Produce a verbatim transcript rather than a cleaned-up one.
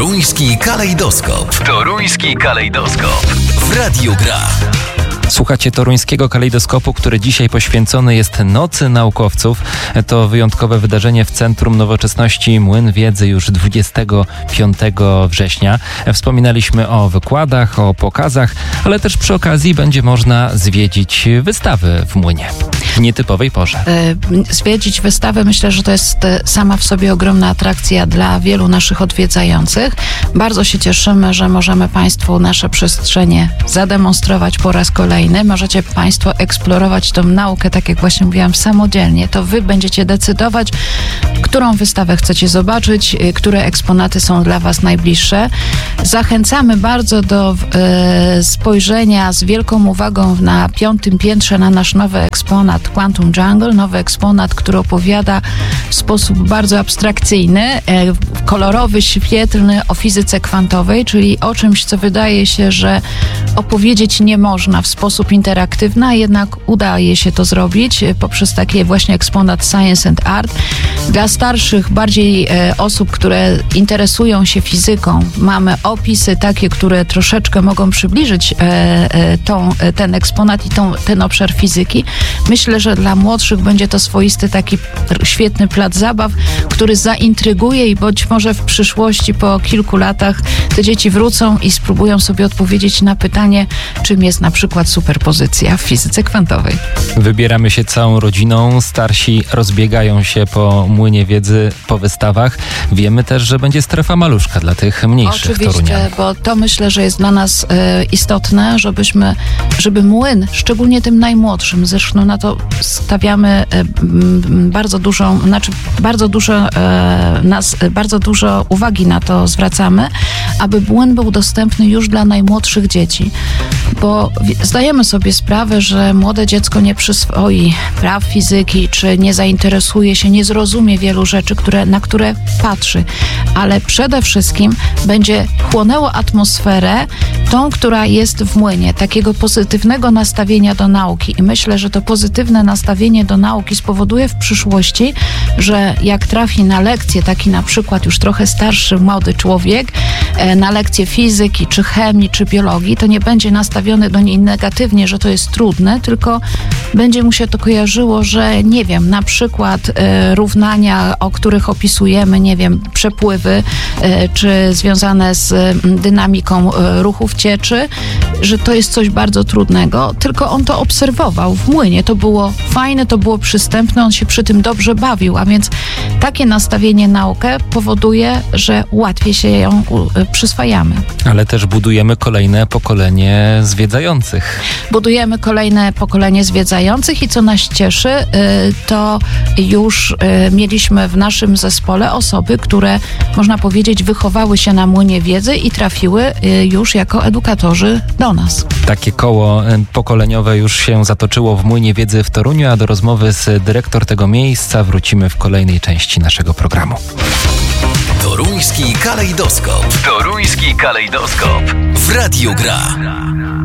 Toruński kalejdoskop. Toruński kalejdoskop. W Radiu Gra. Słuchacie Toruńskiego Kalejdoskopu, który dzisiaj poświęcony jest Nocy Naukowców. To wyjątkowe wydarzenie w Centrum Nowoczesności Młyn Wiedzy już dwudziestego piątego września. Wspominaliśmy o wykładach, o pokazach, ale też przy okazji będzie można zwiedzić wystawy w Młynie w nietypowej porze. Zwiedzić wystawę, myślę, że to jest sama w sobie ogromna atrakcja dla wielu naszych odwiedzających. Bardzo się cieszymy, że możemy Państwu nasze przestrzenie zademonstrować po raz kolejny. Możecie Państwo eksplorować tą naukę, tak jak właśnie mówiłam, samodzielnie. To Wy będziecie decydować, którą wystawę chcecie zobaczyć, które eksponaty są dla Was najbliższe. Zachęcamy bardzo do e, spojrzenia z wielką uwagą na piątym piętrze na nasz nowy eksponat Quantum Jungle. Nowy eksponat, który opowiada w sposób bardzo abstrakcyjny, e, kolorowy, świetlny o fizyce kwantowej, czyli o czymś, co wydaje się, że opowiedzieć nie można w sposób interaktywny, a jednak udaje się to zrobić poprzez taki właśnie eksponat Science and Art. Dla starszych, bardziej e, osób, które interesują się fizyką, mamy opisy takie, które troszeczkę mogą przybliżyć e, e, tą, e, ten eksponat i tą, ten obszar fizyki. Myślę, że dla młodszych będzie to swoisty taki świetny plac zabaw, który zaintryguje i być może w przyszłości, po kilku latach, te dzieci wrócą i spróbują sobie odpowiedzieć na pytanie, czym jest na przykład superpozycja w fizyce kwantowej. Wybieramy się całą rodziną, starsi rozbiegają się po Młynie Wiedzy, po wystawach. Wiemy też, że będzie strefa maluszka dla tych mniejszych Oczywiście, Torunian. bo to myślę, że jest dla nas e, istotne, żebyśmy, żeby Młyn, szczególnie tym najmłodszym, zresztą na to stawiamy e, m, bardzo dużą, znaczy bardzo dużo e, nas, bardzo dużo uwagi na to zwracamy, aby Młyn był dostępny już dla najmłodszych dzieci, bo zdajemy sobie sprawę, że młode dziecko nie przyswoi praw fizyki, czy nie zainteresuje się, nie zrozumie wielu rzeczy, które, na które patrzy, ale przede wszystkim będzie chłonęło atmosferę, tą, która jest w Młynie, takiego pozytywnego nastawienia do nauki. I myślę, że to pozytywne nastawienie do nauki spowoduje w przyszłości, że jak trafi na lekcję taki na przykład już trochę starszy, młody człowiek, na lekcję fizyki, czy chemii, czy biologii, to nie będzie nastawiony do niej negatywnie, że to jest trudne, tylko będzie mu się to kojarzyło, że nie wiem, na przykład e, równania, o których opisujemy, nie wiem, przepływy, e, czy związane z e, dynamiką e, ruchów cieczy, że to jest coś bardzo trudnego, tylko on to obserwował w Młynie. To było fajne, to było przystępne, on się przy tym dobrze bawił, a więc takie nastawienie na naukę powoduje, że łatwiej się ją e, przyswajamy. Ale też budujemy kolejne pokolenie zwiedzających. Budujemy kolejne pokolenie zwiedzających i co nas cieszy, to już mieliśmy w naszym zespole osoby, które, można powiedzieć, wychowały się na Młynie Wiedzy i trafiły już jako edukatorzy do nas. Takie koło pokoleniowe już się zatoczyło w Młynie Wiedzy w Toruniu, a do rozmowy z dyrektor tego miejsca wrócimy w kolejnej części naszego programu. Toruński kalejdoskop. Toruński kalejdoskop. W Radiu Gra.